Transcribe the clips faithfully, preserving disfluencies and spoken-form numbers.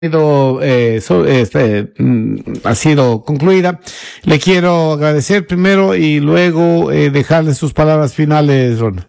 sido, eh, so, este, mm, ha sido concluida. Le quiero agradecer primero y luego eh, dejarle sus palabras finales, Ron.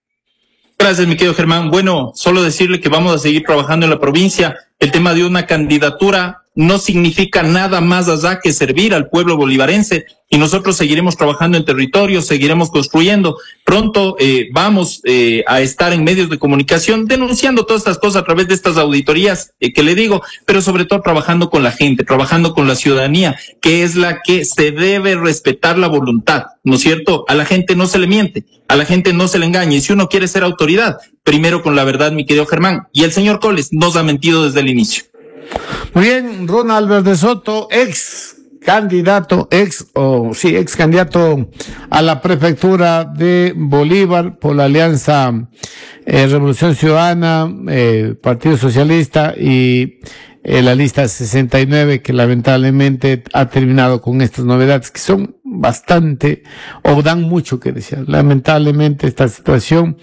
Gracias, mi querido Germán. Bueno, solo decirle que vamos a seguir trabajando en la provincia. El tema de una candidatura no significa nada más allá que servir al pueblo bolivarense, y nosotros seguiremos trabajando en territorio, seguiremos construyendo. Pronto eh, vamos eh, a estar en medios de comunicación denunciando todas estas cosas a través de estas auditorías eh, que le digo, pero sobre todo trabajando con la gente, trabajando con la ciudadanía, que es la que se debe respetar la voluntad, ¿no es cierto? A la gente no se le miente, a la gente no se le engaña, y si uno quiere ser autoridad, primero con la verdad, mi querido Germán, y el señor Coles nos ha mentido desde el inicio. Muy bien, Ron Albert de Soto, ex candidato, ex, o sí, ex candidato a la prefectura de Bolívar por la Alianza eh, Revolución Ciudadana, eh, Partido Socialista y eh, la lista sesenta y nueve, que lamentablemente ha terminado con estas novedades que son bastante, o dan mucho que decir. Lamentablemente esta situación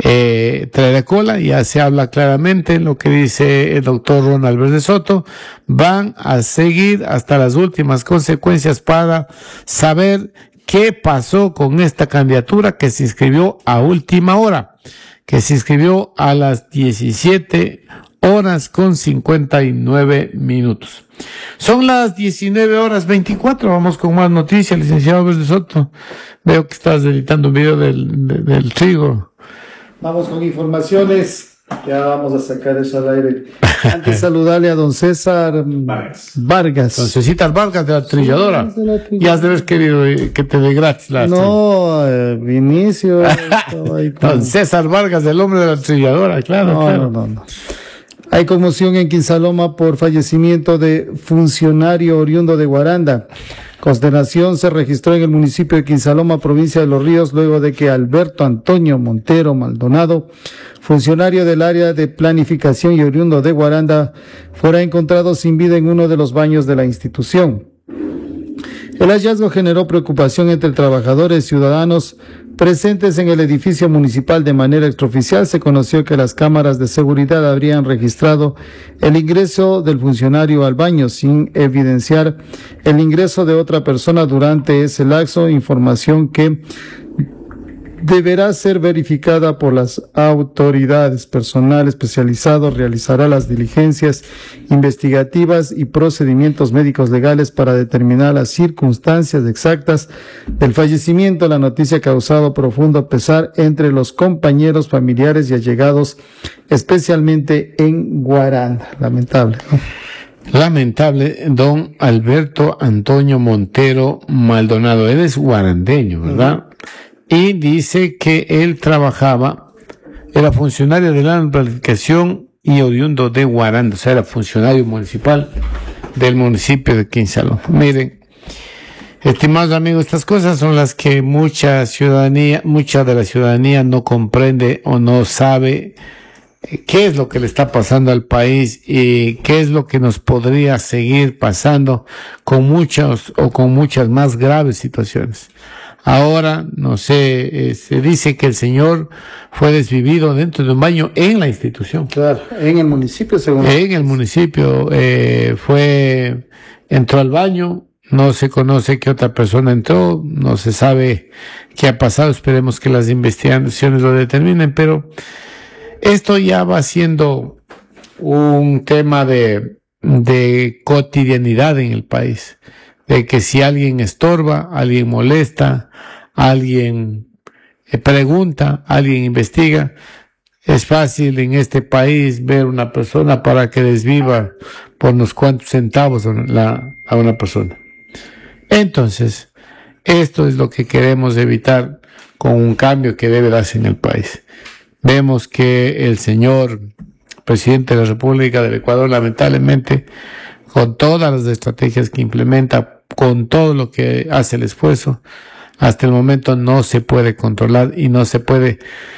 eh, trae de cola, ya se habla claramente en lo que dice el doctor Ron Albert de Soto. Van a seguir hasta las últimas consecuencias para saber qué pasó con esta candidatura que se inscribió a última hora, que se inscribió a las diecisiete horas con cincuenta y nueve minutos. Son las diecinueve horas veinticuatro. Vamos con más noticias, licenciado Albert de Soto. Veo que estás editando un video del, de, del trigo. Vamos con informaciones. Ya vamos a sacar eso al aire. Antes saludarle a don César Vargas. Vargas. Don César Vargas de la Trilladora. Sí, de la trilladora. Ya debes querido que te dé gratis la No, eh, Vinicio. Don César Vargas, del hombre de la Trilladora, claro. No, claro. no, no, no. Hay conmoción en Quinsaloma por fallecimiento de funcionario oriundo de Guaranda. Consternación se registró en el municipio de Quinsaloma, provincia de Los Ríos, luego de que Alberto Antonio Montero Maldonado, funcionario del área de planificación y oriundo de Guaranda, fuera encontrado sin vida en uno de los baños de la institución. El hallazgo generó preocupación entre trabajadores y ciudadanos presentes en el edificio municipal. De manera extraoficial se conoció que las cámaras de seguridad habrían registrado el ingreso del funcionario al baño sin evidenciar el ingreso de otra persona durante ese lapso, información que deberá ser verificada por las autoridades. Personal especializado realizará las diligencias investigativas y procedimientos médicos legales para determinar las circunstancias exactas del fallecimiento. La noticia ha causado profundo pesar entre los compañeros, familiares y allegados, especialmente en Guaranda. Lamentable, ¿no? Lamentable, don Alberto Antonio Montero Maldonado. Él es guarandeño, ¿verdad? Uh-huh. Y dice que él trabajaba, era funcionario de la planificación y oriundo de Guaranda, o sea, era funcionario municipal del municipio de Quinsaloma. Miren, estimados amigos, estas cosas son las que mucha ciudadanía, mucha de la ciudadanía no comprende o no sabe qué es lo que le está pasando al país y qué es lo que nos podría seguir pasando con muchas o con muchas más graves situaciones. Ahora, no sé, eh, se dice que el señor fue desvivido dentro de un baño en la institución. Claro, en el municipio, según. En el municipio, eh, fue, entró al baño, no se conoce qué otra persona entró, no se sabe qué ha pasado, esperemos que las investigaciones lo determinen, pero esto ya va siendo un tema de, de cotidianidad en el país. De que si alguien estorba, alguien molesta, alguien pregunta, alguien investiga, es fácil en este país ver una persona para que desviva por unos cuantos centavos a, la, a una persona. Entonces, esto es lo que queremos evitar con un cambio que debe darse en el país. Vemos que el señor presidente de la República del Ecuador, lamentablemente, con todas las estrategias que implementa, con todo lo que hace el esfuerzo, hasta el momento no se puede controlar y no se puede,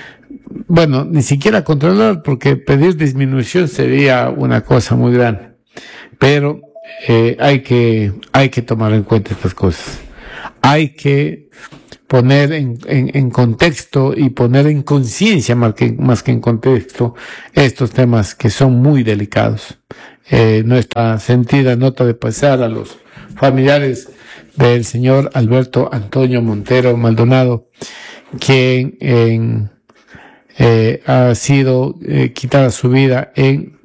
bueno, ni siquiera controlar, porque pedir disminución sería una cosa muy grande, pero eh, hay que, hay que tomar en cuenta estas cosas. Hay que poner en, en, en contexto y poner en conciencia más que, más que en contexto estos temas que son muy delicados. eh, nuestra sentida nota de pesar a los familiares del señor Alberto Antonio Montero Maldonado, quien en, eh, ha sido eh, quitada su vida en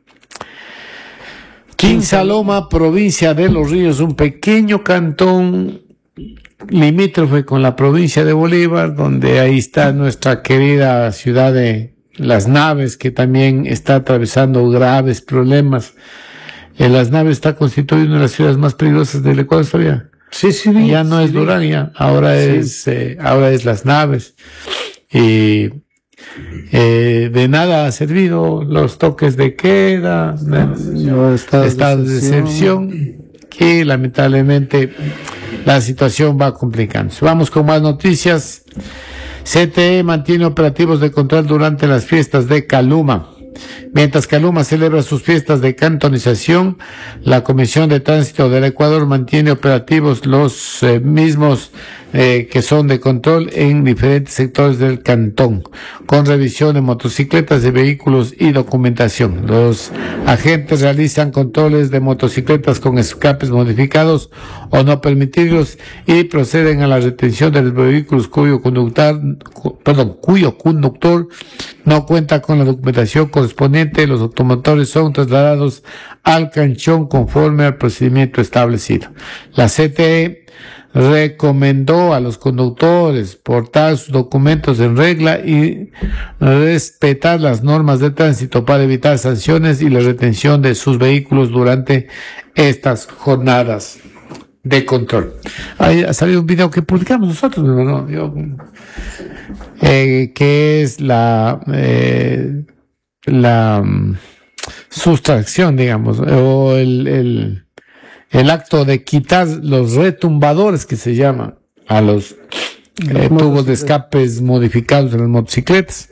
Quinsaloma, provincia de Los Ríos, un pequeño cantón limítrofe con la provincia de Bolívar, donde ahí está nuestra querida ciudad de Las Naves, que también está atravesando graves problemas. Eh, Las Naves está constituida una de las ciudades más peligrosas del Ecuador todavía. Sí, sí, ya no sí, es Durán, ya ahora sí. es eh, ahora es Las Naves, y eh, de nada ha servido los toques de queda, no, estado de excepción, que lamentablemente la situación va complicándose. Vamos con más noticias. C T E mantiene operativos de control durante las fiestas de Caluma. Mientras Caluma celebra sus fiestas de cantonización, la Comisión de Tránsito del Ecuador mantiene operativos los eh, mismos eh, que son de control en diferentes sectores del cantón, con revisión de motocicletas, de vehículos y documentación. Los agentes realizan controles de motocicletas con escapes modificados o no permitidos y proceden a la retención de los vehículos cuyo conductor, perdón, cuyo conductor no cuenta con la documentación correspondiente. Los automotores son trasladados al canchón conforme al procedimiento establecido. La C T E recomendó a los conductores portar sus documentos en regla y respetar las normas de tránsito para evitar sanciones y la retención de sus vehículos durante estas jornadas de control. Ahí ha salido un video que publicamos nosotros, ¿no? Yo, eh, que es la eh, la um, sustracción, digamos, o el, el el acto de quitar los retumbadores, que se llama, a los eh, tubos de escapes modificados en las motocicletas.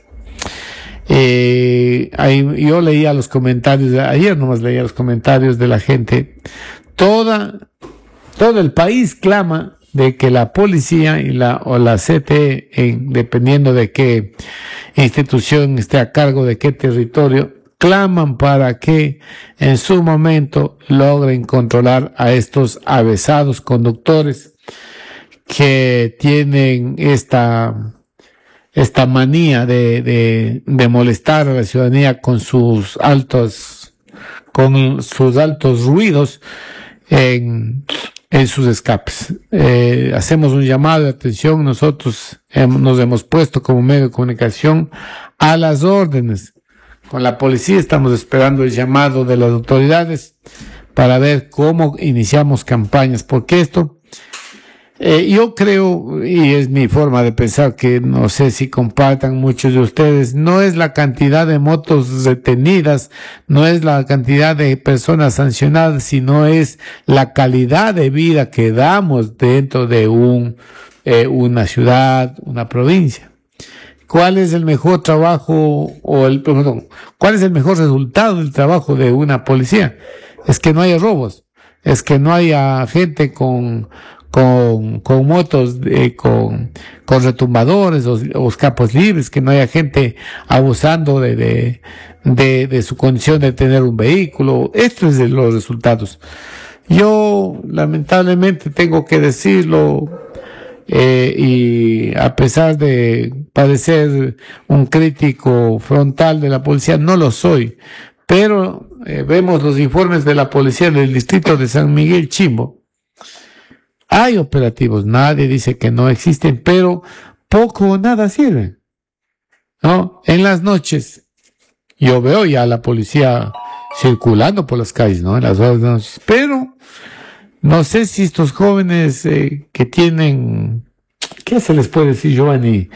Eh, ahí, yo leía los comentarios, ayer nomás leía los comentarios de la gente. Toda, todo el país clama de que la policía y la, o la C T E, en, dependiendo de qué institución esté a cargo de qué territorio, claman para que en su momento logren controlar a estos avesados conductores que tienen esta, esta manía de, de, de molestar a la ciudadanía con sus altos, con sus altos ruidos en, en sus escapes. Eh, hacemos un llamado de atención. Nosotros hemos, nos hemos puesto como medio de comunicación a las órdenes con la policía. Estamos esperando el llamado de las autoridades para ver cómo iniciamos campañas, porque esto, eh, yo creo, y es mi forma de pensar, que no sé si compartan muchos de ustedes, no es la cantidad de motos retenidas, no es la cantidad de personas sancionadas, sino es la calidad de vida que damos dentro de un eh, una ciudad, una provincia. ¿Cuál es el mejor trabajo o el, perdón, cuál es el mejor resultado del trabajo de una policía? Es que no haya robos, es que no haya gente con, con, con motos, eh, con, con retumbadores o, o escapos libres, que no haya gente abusando de, de, de, de su condición de tener un vehículo. Estos son los resultados. Yo, lamentablemente, tengo que decirlo, Eh, y a pesar de parecer un crítico frontal de la policía, no lo soy, pero eh, vemos los informes de la policía del distrito de San Miguel Chimbo. Hay operativos, nadie dice que no existen, pero poco o nada sirven, ¿no? En las noches yo veo ya a la policía circulando por las calles, ¿no? En las horas de noche, pero no sé si estos jóvenes eh, que tienen, ¿qué se les puede decir, Giovanni?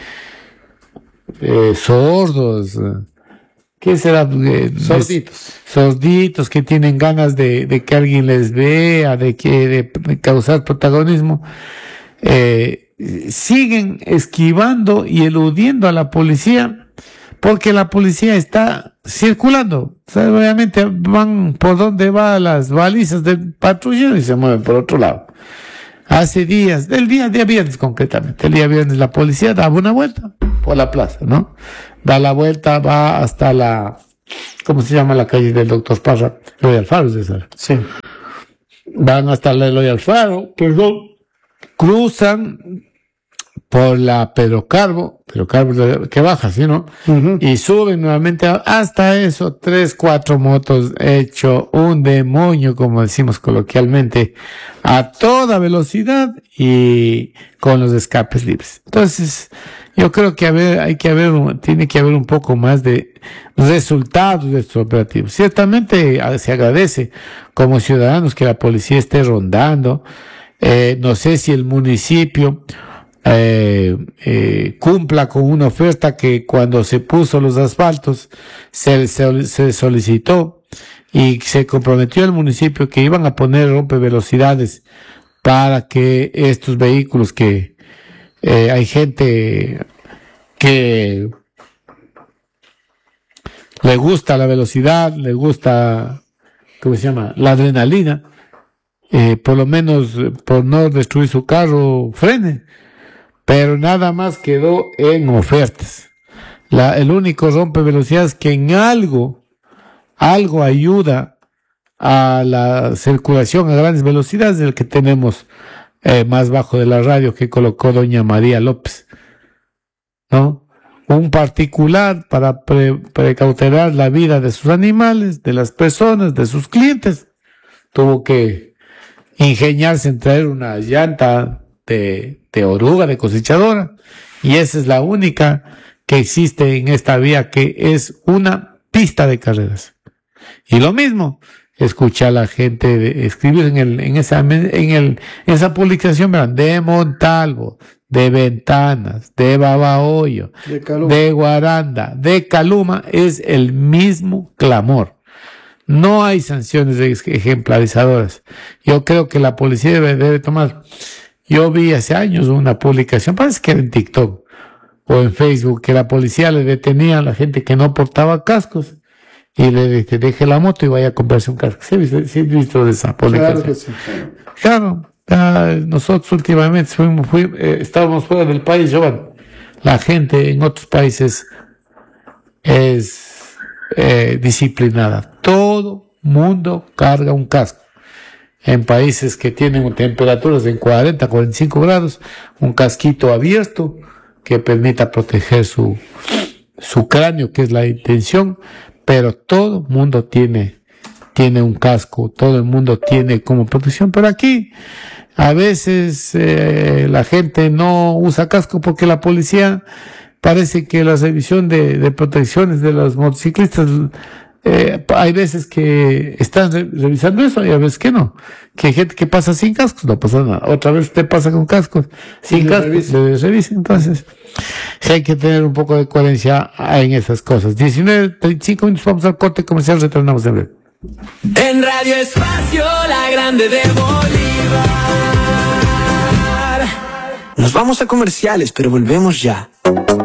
Eh, sordos, ¿qué será? Eh, sorditos. Sorditos, que tienen ganas de, de que alguien les vea, de que de, de causar protagonismo, eh, siguen esquivando y eludiendo a la policía, porque la policía está circulando. O sea, obviamente van por donde van las balizas del patrullero y se mueven por otro lado. Hace días, el día, día viernes concretamente, el día viernes la policía daba una vuelta por la plaza, ¿no? Da la vuelta, va hasta la, ¿cómo se llama la calle del doctor Parra? Eloy Alfaro, César. Sí. Van hasta la Eloy Alfaro, perdón, cruzan por la Pedro Carbo, Pedro Carbo que baja, ¿sí, no? Uh-huh. Y suben nuevamente hasta eso, tres, cuatro motos hecho un demonio, como decimos coloquialmente, a toda velocidad y con los escapes libres. Entonces, yo creo que haber, hay que haber, tiene que haber un poco más de resultados de estos operativos. Ciertamente se agradece como ciudadanos que la policía esté rondando. Eh, no sé si el municipio Eh, eh, cumpla con una oferta que cuando se puso los asfaltos se, se, se solicitó y se comprometió el municipio que iban a poner rompevelocidades para que estos vehículos que eh, hay gente que le gusta la velocidad, le gusta, ¿cómo se llama?, la adrenalina, eh, por lo menos por no destruir su carro frene. Pero nada más quedó en ofertas. La, el único rompevelocidades que en algo, algo ayuda a la circulación a grandes velocidades es el que tenemos eh, más bajo de la radio que colocó doña María López, ¿no? Un particular para pre, precautelar la vida de sus animales, de las personas, de sus clientes. Tuvo que ingeniarse en traer una llanta de, de oruga, de cosechadora, y esa es la única que existe en esta vía, que es una pista de carreras. Y lo mismo, escucha a la gente de, escribir en el, en esa, en el, en esa publicación, verán, de Montalvo, de Ventanas, de Babahoyo, de, de Guaranda, de Caluma, es el mismo clamor. No hay sanciones ejemplarizadoras. Yo creo que la policía debe, debe tomar. Yo vi hace años una publicación, parece que era en TikTok o en Facebook, que la policía le detenía a la gente que no portaba cascos y le dije, deje la moto y vaya a comprarse un casco. ¿Sí has visto, sí has visto de esa publicación? Claro que sí. Claro, uh, nosotros últimamente fuimos, fuimos, eh, estábamos fuera del país, Jovan. La gente en otros países es eh, disciplinada. Todo mundo carga un casco. En países que tienen temperaturas de cuarenta, cuarenta y cinco grados, un casquito abierto que permita proteger su, su cráneo, que es la intención, pero todo el mundo tiene, tiene un casco, todo el mundo tiene como protección, pero aquí a veces eh, la gente no usa casco porque la policía parece que la revisión de, de protecciones de los motociclistas, Eh, hay veces que están re revisando eso y a veces que no, que hay gente que pasa sin cascos, no pasa nada, otra vez te pasa con cascos, sin cascos, le revisen. Entonces sí hay que tener un poco de coherencia en esas cosas. diecinueve treinta y cinco minutos, vamos al corte comercial, retornamos en breve. En Radio Espacio, la grande de Bolívar. Nos vamos a comerciales, pero volvemos ya.